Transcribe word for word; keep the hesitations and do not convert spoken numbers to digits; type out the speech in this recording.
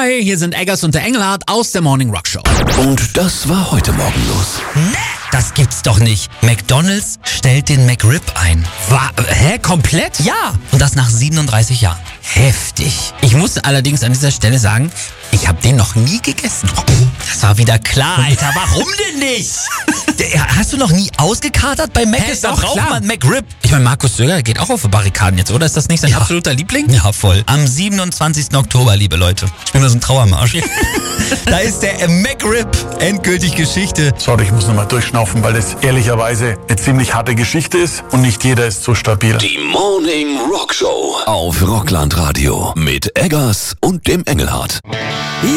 Hi, hier sind Eggers und der Engelhardt aus der Morning Rock Show. Und das war heute Morgen los. Nee, das gibt's doch nicht. McDonald's stellt den McRib ein. War, hä, komplett? Ja, und das nach siebenunddreißig Jahren. Heftig. Ich muss allerdings an dieser Stelle sagen, ich habe den noch nie gegessen. Das war wieder klar, Alter. Warum denn nicht? Der, hast du noch nie ausgekatert bei Mc's? Da doch, braucht klar. man McRib. Ich meine, Markus Söger geht auch auf die Barrikaden jetzt, oder? Ist das nicht sein Ja. absoluter Liebling? Ja, voll. Am siebenundzwanzigsten Oktober, liebe Leute. Ich bin nur so ein Trauermarsch. Da ist der McRib endgültig Geschichte. Sorry, ich muss nochmal durchschnaufen, weil das ehrlicherweise eine ziemlich harte Geschichte ist und nicht jeder ist so stabil. Die Morning Rock Show auf Rockland Radio mit Eggers und dem Engelhardt.